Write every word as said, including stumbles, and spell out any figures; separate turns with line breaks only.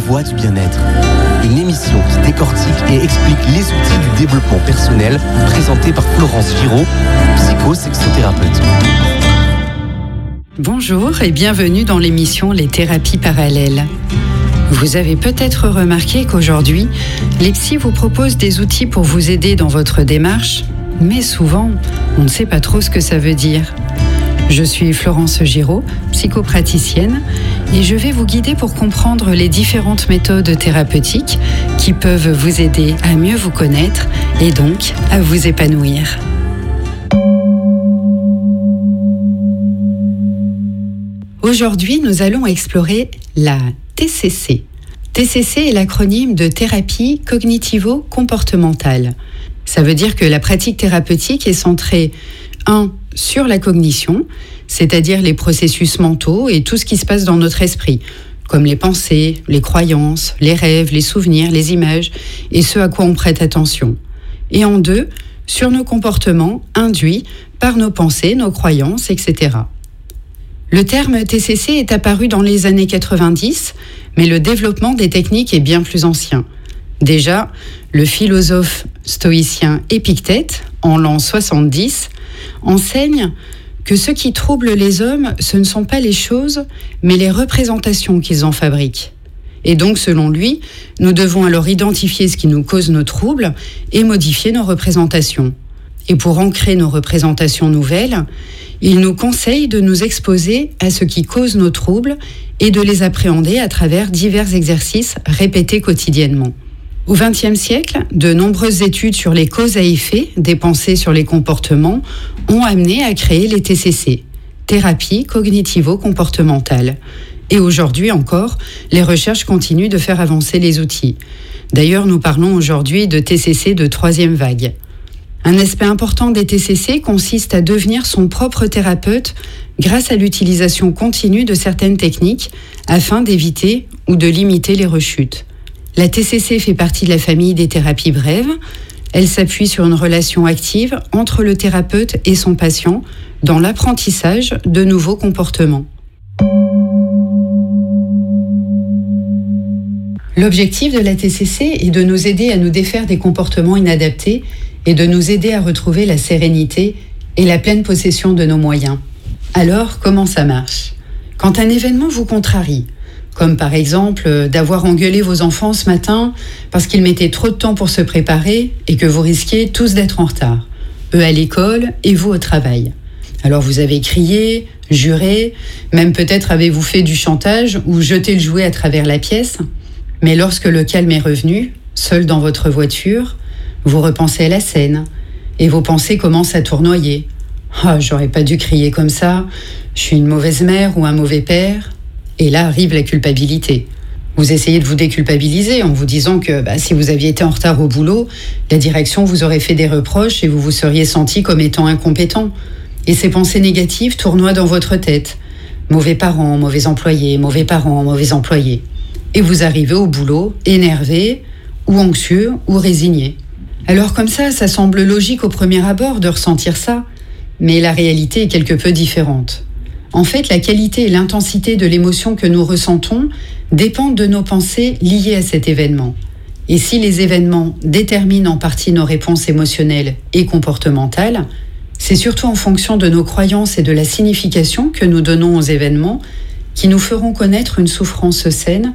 voix du bien-être. Une émission qui décortique et explique les outils du développement personnel présentée par Florence Giraud, psycho-sexothérapeute.
Bonjour et bienvenue dans l'émission Les thérapies parallèles. Vous avez peut-être remarqué qu'aujourd'hui, les psys vous proposent des outils pour vous aider dans votre démarche, mais souvent, on ne sait pas trop ce que ça veut dire. Je suis Florence Giraud, psychopraticienne, et je vais vous guider pour comprendre les différentes méthodes thérapeutiques qui peuvent vous aider à mieux vous connaître et donc à vous épanouir. Aujourd'hui, nous allons explorer la T C C. T C C est l'acronyme de thérapie cognitivo-comportementale. Ça veut dire que la pratique thérapeutique est centrée, un, sur la cognition, c'est-à-dire les processus mentaux et tout ce qui se passe dans notre esprit, comme les pensées, les croyances, les rêves, les souvenirs, les images, et ce à quoi on prête attention. Et en deux, sur nos comportements induits par nos pensées, nos croyances, et cetera. Le terme T C C est apparu dans les années quatre-vingt-dix, mais le développement des techniques est bien plus ancien. Déjà, le philosophe stoïcien Épictète, en l'an soixante-dix, enseigne que ce qui trouble les hommes, ce ne sont pas les choses, mais les représentations qu'ils en fabriquent. Et donc, selon lui, nous devons alors identifier ce qui nous cause nos troubles et modifier nos représentations. Et pour ancrer nos représentations nouvelles, il nous conseille de nous exposer à ce qui cause nos troubles et de les appréhender à travers divers exercices répétés quotidiennement. Au vingtième siècle, de nombreuses études sur les causes à effet des pensées sur les comportements ont amené à créer les T C C, thérapie cognitivo-comportementale. Et aujourd'hui encore, les recherches continuent de faire avancer les outils. D'ailleurs, nous parlons aujourd'hui de T C C de troisième vague. Un aspect important des T C C consiste à devenir son propre thérapeute grâce à l'utilisation continue de certaines techniques afin d'éviter ou de limiter les rechutes. La T C C fait partie de la famille des thérapies brèves. Elle s'appuie sur une relation active entre le thérapeute et son patient dans l'apprentissage de nouveaux comportements. L'objectif de la T C C est de nous aider à nous défaire des comportements inadaptés et de nous aider à retrouver la sérénité et la pleine possession de nos moyens. Alors, comment ça marche ? Quand un événement vous contrarie, comme par exemple d'avoir engueulé vos enfants ce matin parce qu'ils mettaient trop de temps pour se préparer et que vous risquiez tous d'être en retard, eux à l'école et vous au travail. Alors vous avez crié, juré, même peut-être avez-vous fait du chantage ou jeté le jouet à travers la pièce. Mais lorsque le calme est revenu, seul dans votre voiture, vous repensez à la scène et vos pensées commencent à tournoyer. « Ah, j'aurais pas dû crier comme ça, je suis une mauvaise mère ou un mauvais père. » Et là arrive la culpabilité. Vous essayez de vous déculpabiliser en vous disant que bah, si vous aviez été en retard au boulot, la direction vous aurait fait des reproches et vous vous seriez senti comme étant incompétent. Et ces pensées négatives tournoient dans votre tête. Mauvais parents, mauvais employés, mauvais parents, mauvais employés. Et vous arrivez au boulot énervé, ou anxieux, ou résigné. Alors comme ça, ça semble logique au premier abord de ressentir ça, mais la réalité est quelque peu différente. En fait, la qualité et l'intensité de l'émotion que nous ressentons dépendent de nos pensées liées à cet événement. Et si les événements déterminent en partie nos réponses émotionnelles et comportementales, c'est surtout en fonction de nos croyances et de la signification que nous donnons aux événements qui nous feront connaître une souffrance saine